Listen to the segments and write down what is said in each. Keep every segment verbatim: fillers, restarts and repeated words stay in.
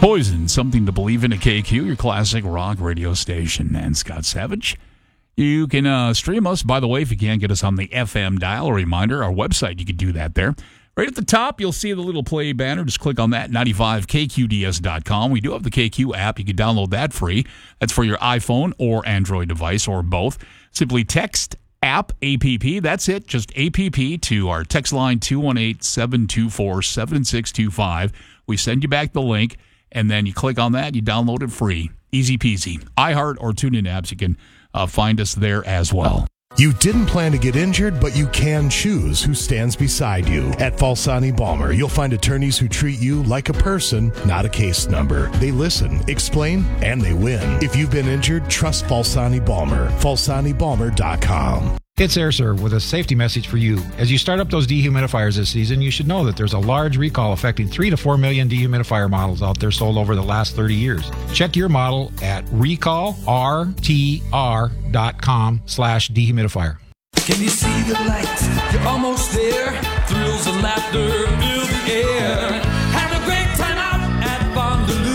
Poison, something to believe in at K Q, your classic rock radio station. And Scott Savage. You can uh, stream us, by the way, if you can't get us on the F M dial. A reminder, our website, you can do that there. Right at the top, you'll see the little play banner. Just click on that, ninety-five K Q D S dot com. We do have the K Q app. You can download that free. That's for your iPhone or Android device or both. Simply text app, A P P. That's it, just A P P to our text line two one eight, seven two four, seven six two five. We send you back the link, and then you click on that. You download it free. Easy peasy. iHeart or TuneIn apps, you can uh, find us there as well. You didn't plan to get injured, but you can choose who stands beside you. At Falsani Balmer, you'll find attorneys who treat you like a person, not a case number. They listen, explain, and they win. If you've been injured, trust Falsani Balmer. Falsani Balmer dot com. It's AirServe with a safety message for you. As you start up those dehumidifiers this season, you should know that there's a large recall affecting three to four million dehumidifier models out there sold over the last thirty years. Check your model at recall r t r dot com slash dehumidifier. Can you see the light? You're almost there. Thrills and laughter fill the air. Have a great time out at Fondaloo.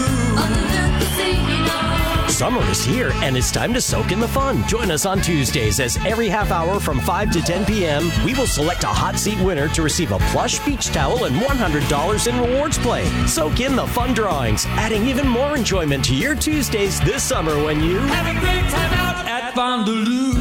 Summer is here, and it's time to soak in the fun. Join us on Tuesdays as every half hour from five to ten p.m., we will select a hot seat winner to receive a plush beach towel and one hundred dollars in rewards play. Soak in the fun drawings, adding even more enjoyment to your Tuesdays this summer when you have a great time out at Fondaloo.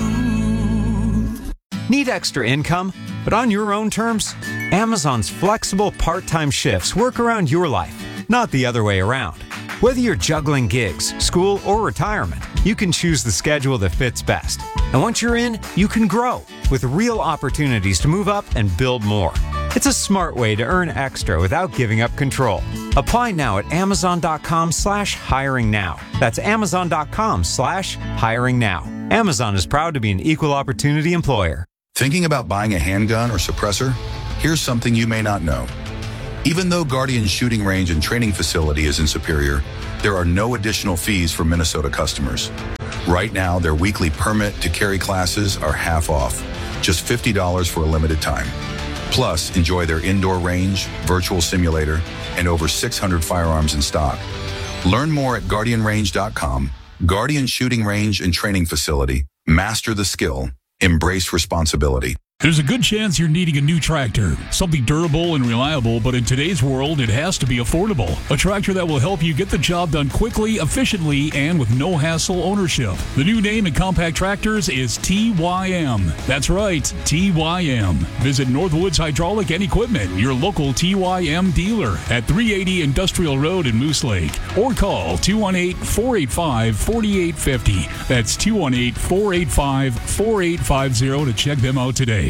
Need extra income, but on your own terms? Amazon's flexible part-time shifts work around your life, not the other way around. Whether you're juggling gigs, school, or retirement, you can choose the schedule that fits best. And once you're in, you can grow with real opportunities to move up and build more. It's a smart way to earn extra without giving up control. Apply now at amazon.com slash hiring now. That's amazon.com slash hiring now. Amazon is proud to be an equal opportunity employer. Thinking about buying a handgun or suppressor? Here's something you may not know. Even though Guardian Shooting Range and Training Facility is in Superior, there are no additional fees for Minnesota customers. Right now, their weekly permit to carry classes are half off, just fifty dollars for a limited time. Plus, enjoy their indoor range, virtual simulator, and over six hundred firearms in stock. Learn more at guardian range dot com. Guardian Shooting Range and Training Facility. Master the skill. Embrace responsibility. There's a good chance you're needing a new tractor. Something durable and reliable, but in today's world, it has to be affordable. A tractor that will help you get the job done quickly, efficiently, and with no hassle ownership. The new name in compact tractors is T Y M. That's right, T Y M. Visit Northwoods Hydraulic and Equipment, your local T Y M dealer at three eighty Industrial Road in Moose Lake. Or call two one eight, four eight five, four eight five zero. That's two one eight, four eight five, four eight five zero to check them out today.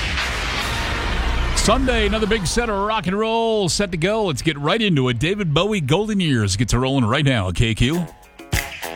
Sunday, another big set of rock and roll set to go. Let's get right into it. David Bowie, Golden Years, gets it rolling right now at K Q.